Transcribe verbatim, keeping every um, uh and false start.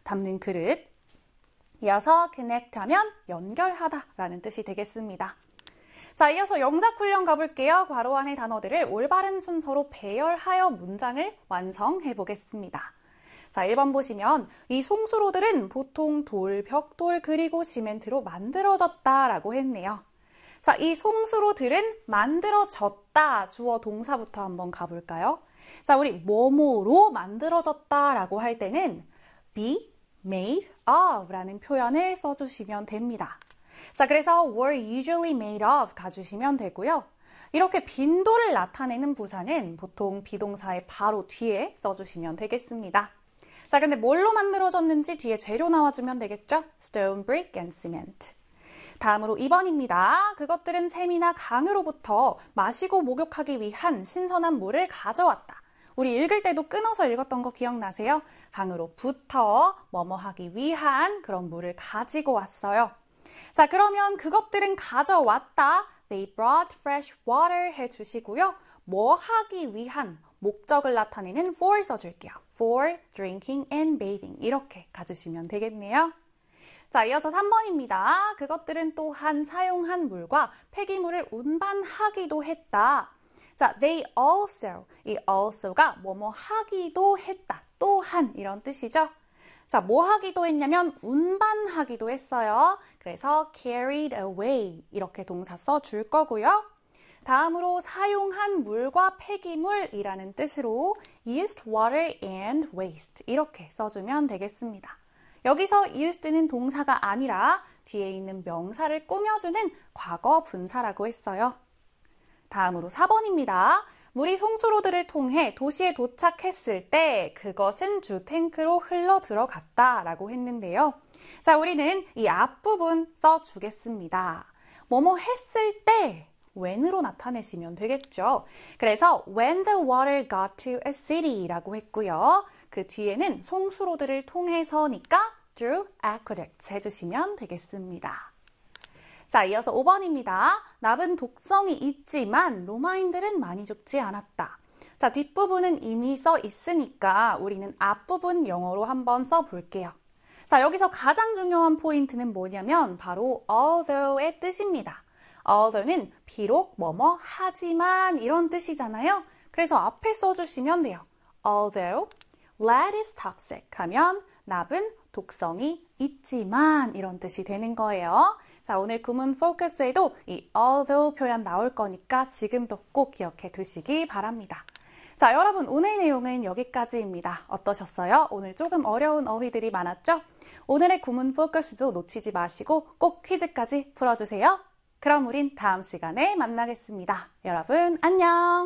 담는 그릇. 이어서 connect 하면 연결하다 라는 뜻이 되겠습니다. 자, 이어서 영작 훈련 가볼게요. 괄호 안의 단어들을 올바른 순서로 배열하여 문장을 완성해 보겠습니다. 자, 일 번 보시면 이 송수로들은 보통 돌, 벽돌, 그리고 시멘트로 만들어졌다라고 했네요. 자, 이 송수로들은 만들어졌다 주어 동사부터 한번 가볼까요? 자, 우리 뭐뭐로 만들어졌다라고 할 때는 be made of 라는 표현을 써주시면 됩니다. 자, 그래서 were usually made of 가주시면 되고요. 이렇게 빈도를 나타내는 부사는 보통 비동사의 바로 뒤에 써주시면 되겠습니다. 자, 근데 뭘로 만들어졌는지 뒤에 재료 나와주면 되겠죠? stone, brick, and cement. 다음으로 이 번입니다. 그것들은 샘이나 강으로부터 마시고 목욕하기 위한 신선한 물을 가져왔다. 우리 읽을 때도 끊어서 읽었던 거 기억나세요? 강으로부터 뭐뭐 하기 위한 그런 물을 가지고 왔어요. 자, 그러면 그것들은 가져왔다. They brought fresh water 해주시고요. 뭐 하기 위한 목적을 나타내는 for 써줄게요. For drinking and bathing 이렇게 가주시면 되겠네요. 자, 이어서 삼 번입니다. 그것들은 또한 사용한 물과 폐기물을 운반하기도 했다. 자, they also, 이 also가 뭐뭐 하기도 했다. 또한 이런 뜻이죠. 자, 뭐 하기도 했냐면 운반하기도 했어요. 그래서 carried away 이렇게 동사 써줄 거고요. 다음으로 사용한 물과 폐기물이라는 뜻으로 used water and waste 이렇게 써주면 되겠습니다. 여기서 used는 동사가 아니라 뒤에 있는 명사를 꾸며주는 과거 분사라고 했어요. 다음으로 사 번입니다. 물이 송수로들을 통해 도시에 도착했을 때 그것은 주 탱크로 흘러 들어갔다 라고 했는데요. 자, 우리는 이 앞부분 써주겠습니다. 뭐뭐 했을 때 when으로 나타내시면 되겠죠. 그래서 when the water got to a city 라고 했고요. 그 뒤에는 송수로들을 통해서니까 through aqueducts 해주시면 되겠습니다. 자, 이어서 오 번입니다. 납은 독성이 있지만 로마인들은 많이 죽지 않았다. 자, 뒷부분은 이미 써 있으니까 우리는 앞부분 영어로 한번 써볼게요. 자, 여기서 가장 중요한 포인트는 뭐냐면 바로 although의 뜻입니다. although는 비록 뭐뭐 하지만 이런 뜻이잖아요. 그래서 앞에 써주시면 돼요. Although lead is toxic 하면 납은 독성이 있지만 이런 뜻이 되는 거예요. 자, 오늘 구문 포커스에도 이 although 표현 나올 거니까 지금도 꼭 기억해 두시기 바랍니다. 자, 여러분 오늘 내용은 여기까지입니다. 어떠셨어요? 오늘 조금 어려운 어휘들이 많았죠? 오늘의 구문 포커스도 놓치지 마시고 꼭 퀴즈까지 풀어주세요. 그럼 우린 다음 시간에 만나겠습니다. 여러분 안녕!